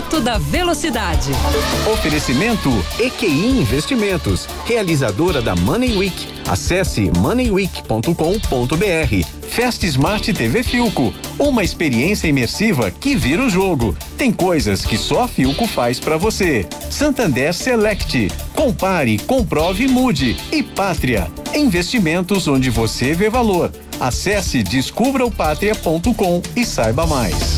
minuto da velocidade. Oferecimento EQI Investimentos, realizadora da Money Week. Acesse moneyweek.com.br. Fast Smart TV Philco, uma experiência imersiva que vira o jogo. Tem coisas que só a Philco faz pra você. Santander Select, compare, comprove e mude. E Pátria, investimentos onde você vê valor. Acesse descubraopatria.com e saiba mais.